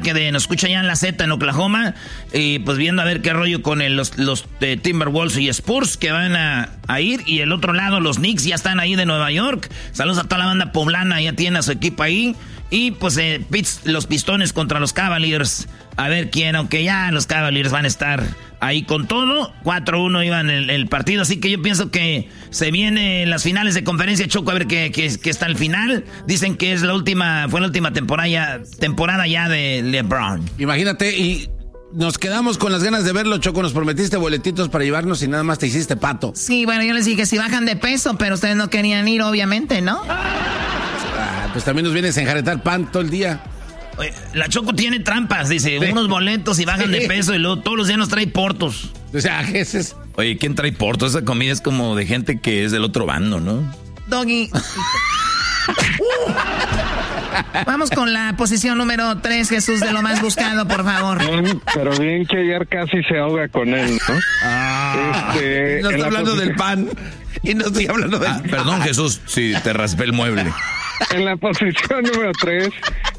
que nos escucha ya en la Z en Oklahoma. Y pues viendo a ver qué rollo con los Timberwolves y Spurs que van a ir. Y el otro lado, los Knicks ya están ahí de Nueva York. Saludos a toda la banda poblana, ya tiene a su equipo ahí. Y pues los Pistones contra los Cavaliers. A ver quién, aunque ya los Cavaliers van a estar ahí con todo. 4-1 iban el partido, así que yo pienso que se vienen las finales de conferencia, Choco, a ver qué está al final. Dicen que fue la última temporada ya de LeBron. Imagínate, y nos quedamos con las ganas de verlo, Choco. Nos prometiste boletitos para llevarnos y nada más te hiciste pato. Sí, bueno, yo les dije si bajan de peso, pero ustedes no querían ir, obviamente, ¿no? Pues también nos vienes a enjaretar pan todo el día. Oye, la Choco tiene trampas, dice, sí. Unos boletos y bajan de peso y luego todos los días nos trae portos. O sea, ese es... Oye, ¿quién trae portos? Esa comida es como de gente que es del otro bando, ¿no? Doggy. Vamos con la posición número 3, Jesús, de lo más buscado, por favor. Bien, pero bien que ayer casi se ahoga con él, ¿no? No está hablando del pan. Y no estoy hablando del pan. Perdón, Jesús, si te raspé el mueble. En la posición número 3,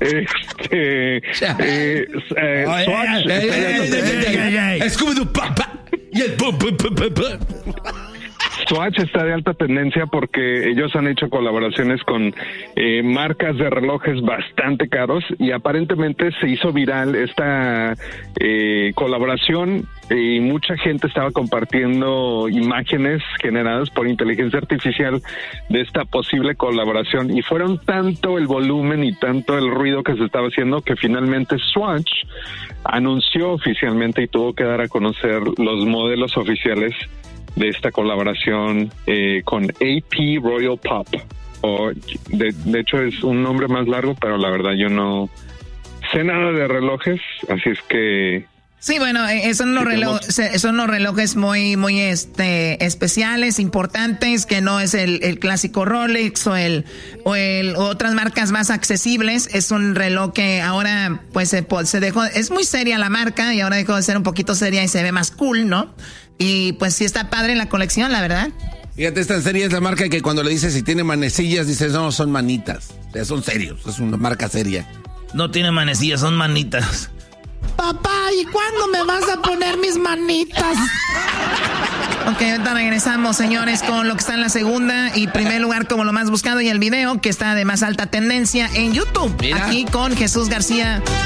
Scooby-Doo, papá. Y el pum, pum, pum, pum, pum. Swatch está de alta tendencia porque ellos han hecho colaboraciones con marcas de relojes bastante caros y aparentemente se hizo viral esta colaboración y mucha gente estaba compartiendo imágenes generadas por inteligencia artificial de esta posible colaboración y fueron tanto el volumen y tanto el ruido que se estaba haciendo que finalmente Swatch anunció oficialmente y tuvo que dar a conocer los modelos oficiales de esta colaboración con AP Royal Pop. De hecho es un nombre más largo, pero la verdad yo no sé nada de relojes, así es que... Sí, bueno, son unos relojes muy, muy especiales, importantes, que no es el clásico Rolex o otras marcas más accesibles. Es un reloj que ahora pues se dejó, es muy seria la marca y ahora dejó de ser un poquito seria y se ve más cool, ¿no? Y pues sí está padre la colección, la verdad. Fíjate, esta serie es la marca que cuando le dices si tiene manecillas, dices no, son manitas. O sea, son serios, es una marca seria. No tiene manecillas, son manitas. Papá, ¿y cuándo me vas a poner mis manitas? Ok, ahorita regresamos, señores, con lo que está en la segunda y primer lugar como lo más buscado y el video que está de más alta tendencia en YouTube. Mira. Aquí con Jesús García